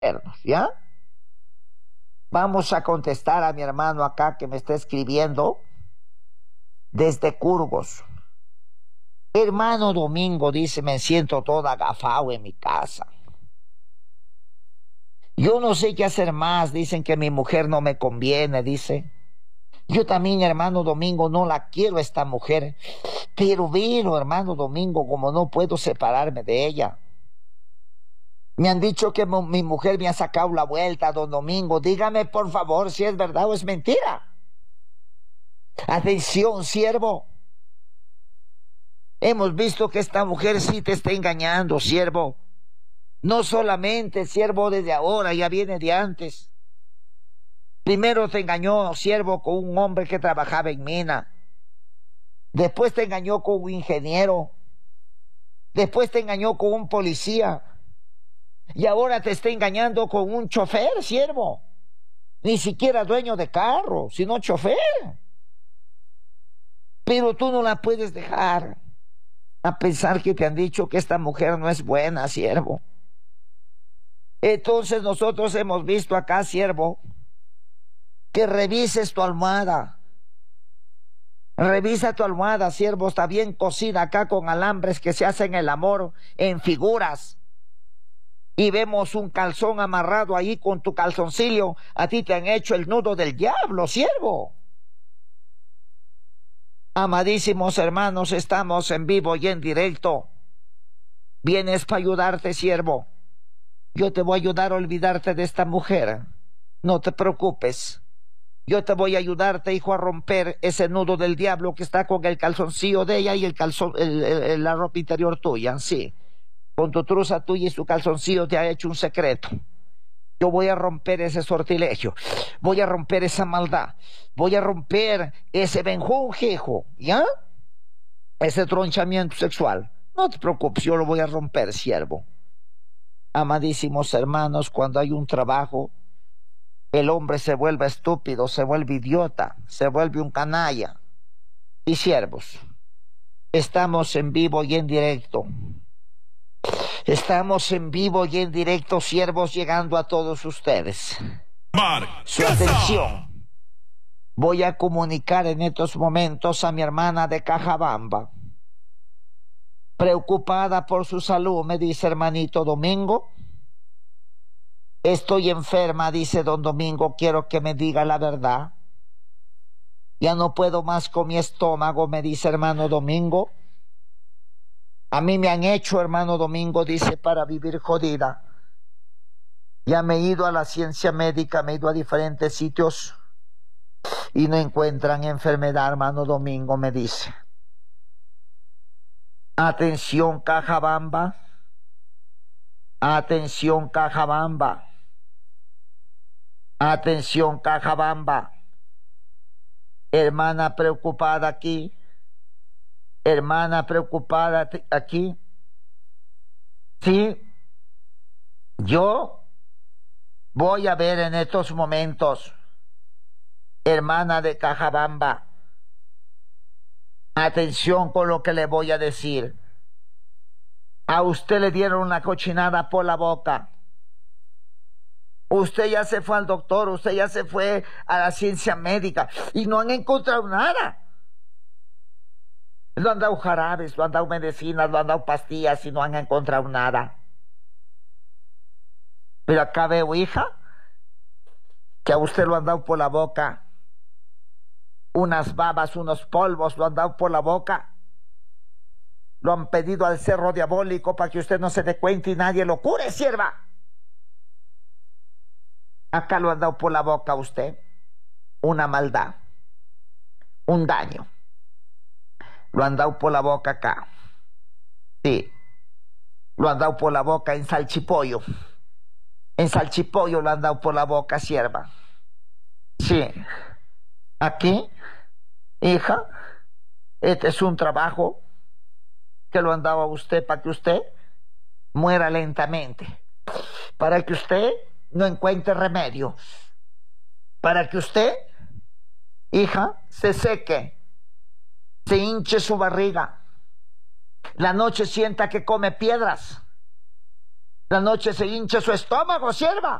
¿ya? Vamos a contestar a mi hermano acá que me está escribiendo desde Curgos. Hermano Domingo, dice, me siento todo agafado en mi casa. Yo no sé qué hacer más, dicen que mi mujer no me conviene, dice. Yo también, hermano Domingo, no la quiero a esta mujer, pero veo, hermano Domingo, como no puedo separarme de ella. Me han dicho que mi mujer me ha sacado la vuelta, don Domingo. Dígame, por favor, si es verdad o es mentira. Atención, siervo. Hemos visto que esta mujer sí te está engañando, siervo. No solamente, siervo, desde ahora, ya viene de antes. Primero te engañó, siervo, con un hombre que trabajaba en mina. Después te engañó con un ingeniero. Después te engañó con un policía. Y ahora te está engañando con un chofer, siervo. Ni siquiera dueño de carro, sino chofer. Pero tú no la puedes dejar, a pesar que te han dicho que esta mujer no es buena, siervo. Entonces nosotros hemos visto acá, siervo, que revises tu almohada. Revisa tu almohada, siervo, está bien cosida acá con alambres que se hacen el amor en figuras. Y vemos un calzón amarrado ahí con tu calzoncillo. A ti te han hecho el nudo del diablo, siervo. Amadísimos hermanos, estamos en vivo y en directo. Vienes para ayudarte, siervo. Yo te voy a ayudar a olvidarte de esta mujer. No te preocupes. Yo te voy a ayudarte, hijo, a romper ese nudo del diablo que está con el calzoncillo de ella y el calzón, la ropa interior tuya, sí. Con tu truza tuya y su calzoncillo te ha hecho un secreto. Yo voy a romper ese sortilegio. Voy a romper esa maldad. Voy a romper ese benjunjejo, ¿ya? Ese tronchamiento sexual. No te preocupes, yo lo voy a romper, siervo. Amadísimos hermanos, cuando hay un trabajo, el hombre se vuelve estúpido, se vuelve idiota, se vuelve un canalla. Y siervos, estamos en vivo y en directo. Estamos en vivo y en directo, siervos, llegando a todos ustedes. Su atención. Voy a comunicar en estos momentos a mi hermana de Cajabamba. Preocupada por su salud, me dice hermanito Domingo. Estoy enferma, dice don Domingo, quiero que me diga la verdad. Ya no puedo más con mi estómago, me dice hermano Domingo. A mí me han hecho, hermano Domingo, dice, para vivir jodida. Ya me he ido a la ciencia médica, me he ido a diferentes sitios y no encuentran enfermedad, hermano Domingo, me dice. Atención, Cajabamba. Atención, Cajabamba. Atención, Cajabamba. Hermana preocupada aquí. Hermana preocupada aquí. Sí. Yo voy a ver en estos momentos. Hermana de Cajabamba. Atención con lo que le voy a decir. A usted le dieron una cochinada por la boca. Usted ya se fue al doctor, usted ya se fue a la ciencia médica y no han encontrado nada. Lo han dado jarabes, lo han dado medicinas, lo han dado pastillas y no han encontrado nada. Pero acá veo, hija, que a usted lo han dado por la boca. Unas babas, unos polvos lo han dado por la boca. Lo han pedido al cerro diabólico para que usted no se dé cuenta y nadie lo cure, sierva. Acá lo han dado por la boca a usted. Una maldad. Un daño. Lo han dado por la boca acá. Sí. Lo han dado por la boca en Salchipollo. En Salchipollo lo han dado por la boca, sierva. Sí. Aquí, hija, este es un trabajo que lo han dado a usted para que usted muera lentamente. Para que usted no encuentre remedio. Para que usted, hija, se seque. Se hinche su barriga. La noche sienta que come piedras. La noche se hincha su estómago, sierva.